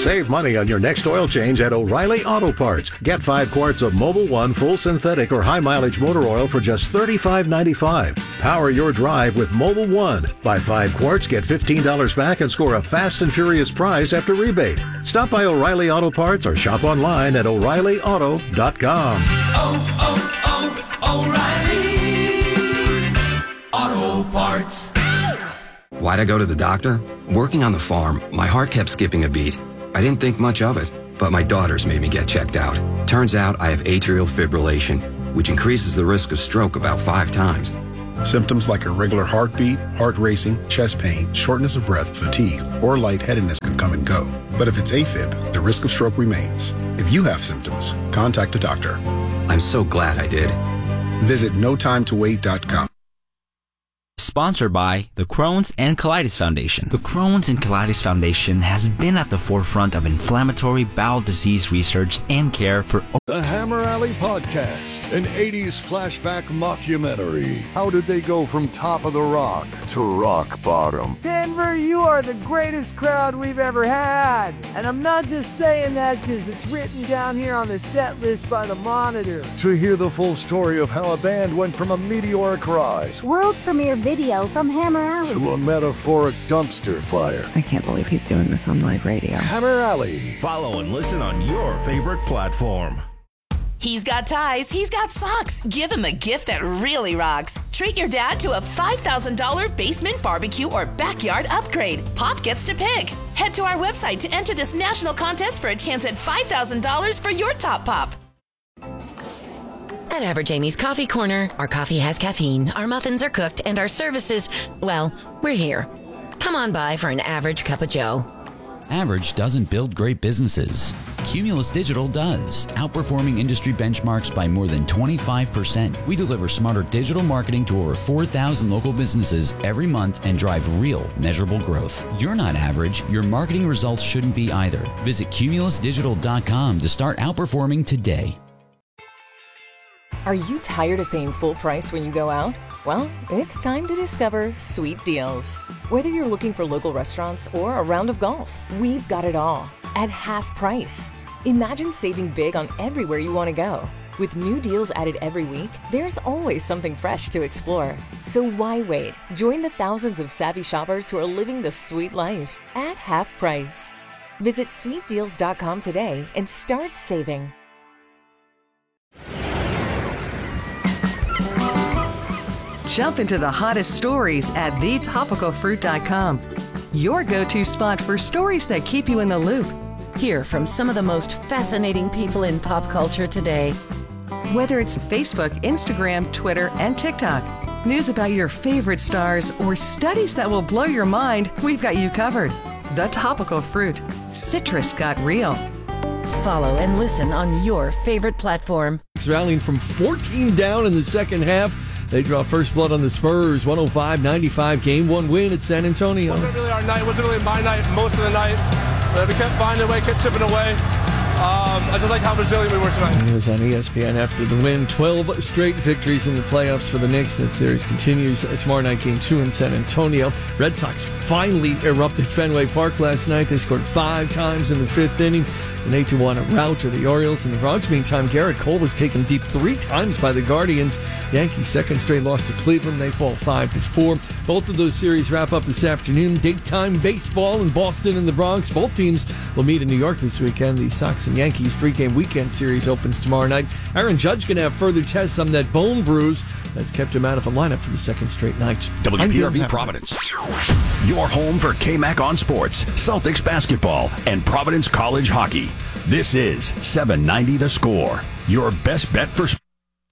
Save money on your next oil change at O'Reilly Auto Parts. Get 5 quarts of Mobil 1 full synthetic or high mileage motor oil for just $35.95. Power your drive with Mobil 1. Buy 5 quarts, get $15 back, and score a fast and furious prize after rebate. Stop by O'Reilly Auto Parts or shop online at O'ReillyAuto.com. O'Reilly Auto Parts. Why'd I go to the doctor? Working on the farm, my heart kept skipping a beat. I didn't think much of it, but my daughters made me get checked out. Turns out I have atrial fibrillation, which increases the risk of stroke about 5 times. Symptoms like irregular heartbeat, heart racing, chest pain, shortness of breath, fatigue, or lightheadedness can come and go. But if it's AFib, the risk of stroke remains. If you have symptoms, contact a doctor. I'm so glad I did. Visit notimetowait.com. Sponsored by the Crohn's and Colitis Foundation. The Crohn's and Colitis Foundation has been at the forefront of inflammatory bowel disease research and care for The Hammer Alley Podcast, an 80s flashback mockumentary. How did they go from top of the rock to rock bottom? Denver, you are the greatest crowd we've ever had. And I'm not just saying that because it's written down here on the set list by the Monitor. To hear the full story of how a band went from a meteoric rise world premiere video from Hammer Alley to a metaphoric dumpster fire. I can't believe he's doing this on live radio. Hammer Alley. Follow and listen on your favorite platform. He's got ties, he's got socks. Give him a gift that really rocks. Treat your dad to a $5,000 basement barbecue or backyard upgrade. Pop gets to pick. Head to our website to enter this national contest for a chance at $5,000 for your top pop. At Average Amy's Coffee Corner, our coffee has caffeine, our muffins are cooked, and our services, well, we're here. Come on by for an average cup of joe. Average doesn't build great businesses. Cumulus Digital does, outperforming industry benchmarks by more than 25%. We deliver smarter digital marketing to over 4,000 local businesses every month and drive real, measurable growth. You're not average. Your marketing results shouldn't be either. Visit cumulusdigital.com to start outperforming today. Are you tired of paying full price when you go out? Well, it's time to discover Sweet Deals. Whether you're looking for local restaurants or a round of golf, we've got it all at half price. Imagine saving big on everywhere you want to go. With new deals added every week, there's always something fresh to explore. So why wait? Join the thousands of savvy shoppers who are living the sweet life at half price. Visit sweetdeals.com today and start saving. Jump into the hottest stories at thetopicalfruit.com. Your go-to spot for stories that keep you in the loop. Hear from some of the most fascinating people in pop culture today. Whether it's Facebook, Instagram, Twitter, and TikTok, news about your favorite stars, or studies that will blow your mind, we've got you covered. The Topical Fruit. Citrus got real. Follow and listen on your favorite platform. Rallying from 14 down in the second half. They draw first blood on the Spurs, 105-95 Game 1 win at San Antonio. It wasn't really our night. It wasn't really my night most of the night. But we kept finding a way, kept chipping away. I just like how resilient we were tonight. He was on ESPN after the win. 12 straight victories in the playoffs for the Knicks. That series continues tomorrow night, Game 2 in San Antonio. Red Sox finally erupted Fenway Park last night. They scored 5 times in the 5th inning. An 8-1 rout to the Orioles and the Bronx. Meantime, Garrett Cole was taken deep 3 times by the Guardians. Yankees' second straight loss to Cleveland. They fall 5-4. Both of those series wrap up this afternoon. Daytime baseball in Boston and the Bronx. Both teams will meet in New York this weekend. The Sox and Yankees 3-game weekend series opens tomorrow night. Aaron Judge going to have further tests on that bone bruise that's kept him out of the lineup for the second straight night. WPRB Providence. Your home for KMAC on sports, Celtics basketball, and Providence College hockey. This is 790 The Score, your best bet for sports.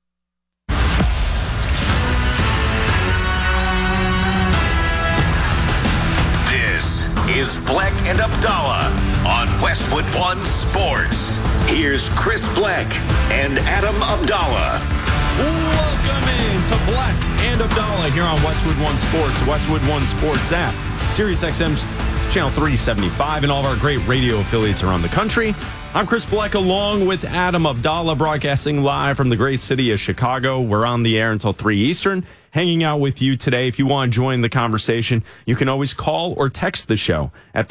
This is Bleck and Abdallah on Westwood One Sports. Here's Chris Bleck and Adam Abdallah. Welcome in to Bleck and Abdallah here on Westwood One Sports, Westwood One Sports app, SiriusXM's Channel 375, and all of our great radio affiliates around the country. I'm Chris Bleck along with Adam Abdallah, broadcasting live from the great city of Chicago. We're on the air until 3 Eastern, hanging out with you today. If you want to join the conversation, you can always call or text the show at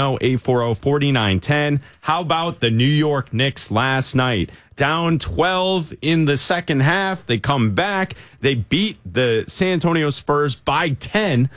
310-840-4910. How about the New York Knicks last night? Down 12 in the second half. They come back. They beat the San Antonio Spurs by 10,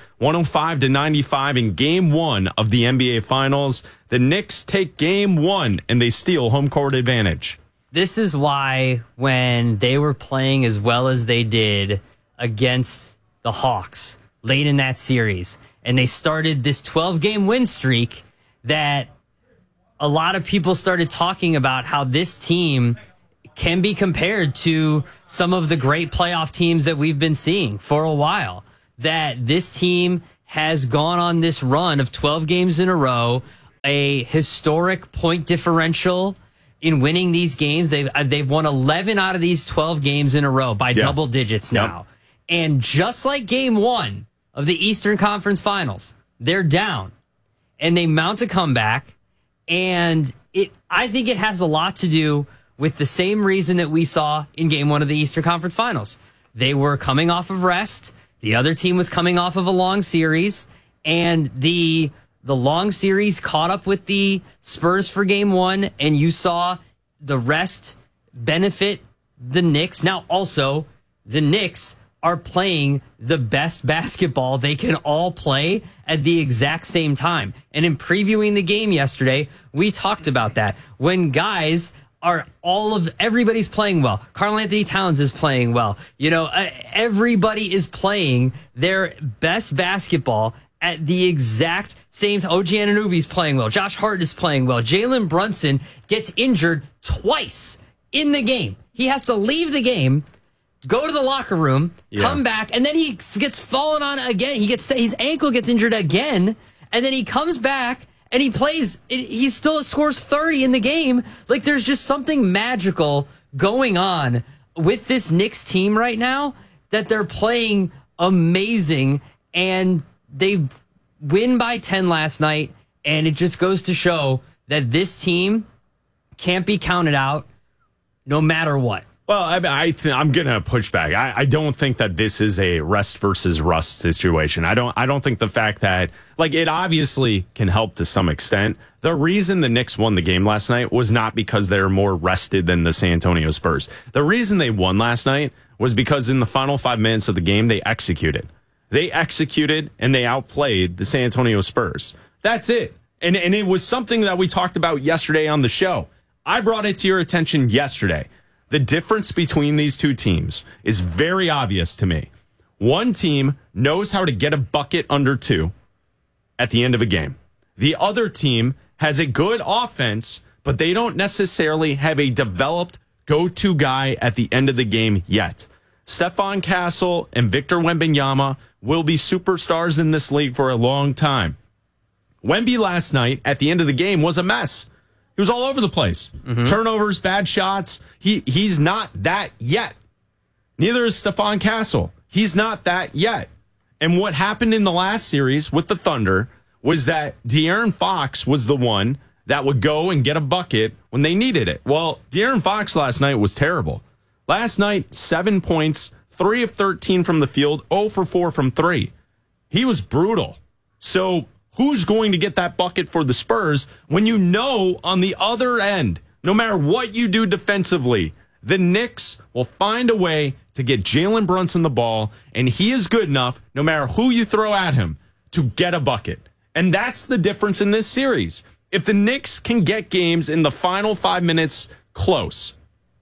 105-95 in Game 1 of the NBA Finals. The Knicks take Game 1, and they steal home court advantage. This is why when they were playing as well as they did against the Hawks late in that series, and they started this 12-game win streak, that a lot of people started talking about how this team can be compared to some of the great playoff teams that we've been seeing for a while. That this team has gone on this run of 12 games in a row, a historic point differential in winning these games. They've won 11 out of these 12 games in a row by double digits now. And just like Game 1 of the Eastern Conference Finals, they're down and they mount a comeback. And I think it has a lot to do with the same reason that we saw in Game 1 of the Eastern Conference Finals. They were coming off of rest. The other team was coming off of a long series. And the long series caught up with the Spurs for Game 1. And you saw the rest benefit the Knicks. Now, also, the Knicks are playing the best basketball they can all play at the exact same time. And in previewing the game yesterday, we talked about that. When guys are everybody's playing well. Karl-Anthony Towns is playing well. Everybody is playing their best basketball at the exact same time. OG Anunoby's playing well. Josh Hart is playing well. Jalen Brunson gets injured twice in the game. He has to leave the game, go to the locker room, come back, and then he gets fallen on again. His ankle gets injured again, and then he comes back and he plays. He still scores 30 in the game. Like, there's just something magical going on with this Knicks team right now, that they're playing amazing, and they win by 10 last night, and it just goes to show that this team can't be counted out no matter what. Well, I'm going to push back. I don't think that this is a rest versus rust situation. I don't think the fact that, it obviously can help to some extent. The reason the Knicks won the game last night was not because they're more rested than the San Antonio Spurs. The reason they won last night was because in the final 5 minutes of the game, they executed. They executed and they outplayed the San Antonio Spurs. That's it. And it was something that we talked about yesterday on the show. I brought it to your attention yesterday. The difference between these two teams is very obvious to me. One team knows how to get a bucket under 2 at the end of a game. The other team has a good offense, but they don't necessarily have a developed go-to guy at the end of the game yet. Stephon Castle and Victor Wembanyama will be superstars in this league for a long time. Wemby last night at the end of the game was a mess. He was all over the place. Mm-hmm. Turnovers, bad shots. He's not that yet. Neither is Stephon Castle. He's not that yet. And what happened in the last series with the Thunder was that De'Aaron Fox was the one that would go and get a bucket when they needed it. Well, De'Aaron Fox last night was terrible. Last night, 7 points, 3 of 13 from the field, 0 for 4 from 3. He was brutal. So who's going to get that bucket for the Spurs when you know on the other end, no matter what you do defensively, the Knicks will find a way to get Jalen Brunson the ball, and he is good enough, no matter who you throw at him, to get a bucket. And that's the difference in this series. If the Knicks can get games in the final 5 minutes close,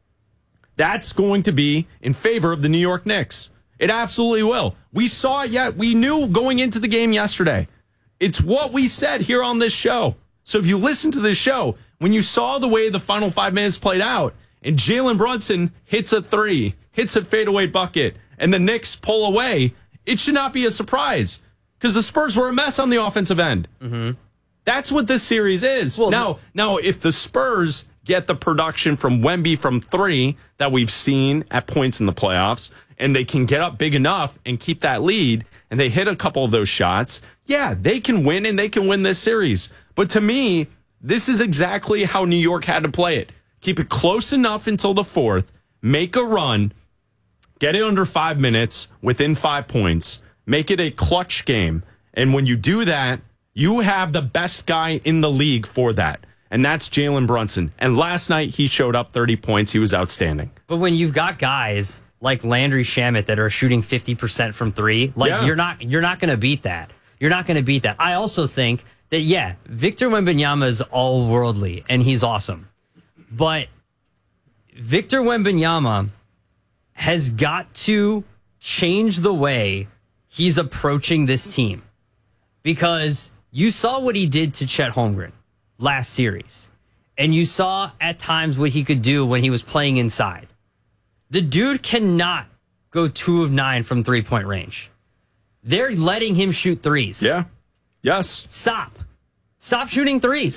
that's going to be in favor of the New York Knicks. It absolutely will. We saw it yet. We knew going into the game yesterday. It's what we said here on this show. So if you listen to this show, when you saw the way the final 5 minutes played out, and Jalen Brunson hits a 3, hits a fadeaway bucket, and the Knicks pull away, it should not be a surprise because the Spurs were a mess on the offensive end. Mm-hmm. That's what this series is. Well, now, if the Spurs get the production from Wemby from 3 that we've seen at points in the playoffs, and they can get up big enough and keep that lead, and they hit a couple of those shots, yeah, they can win, and they can win this series. But to me, This is exactly how New York had to play it. Keep it close enough until the fourth, make a run, get it under 5 minutes, within 5 points, make it a clutch game. And when you do that, you have the best guy in the league for that. And that's Jalen Brunson. And last night, he showed up 30 points. He was outstanding. But when you've got guys like Landry Shamet that are shooting 50% from three, you're not going to beat that. You're not going to beat that. I also think that, Victor Wembanyama is all-worldly, and he's awesome. But Victor Wembanyama has got to change the way he's approaching this team. Because you saw what he did to Chet Holmgren last series. And you saw at times what he could do when he was playing inside. The dude cannot go 2 of 9 from three-point range. They're letting him shoot threes. Yeah. Yes. Stop shooting threes.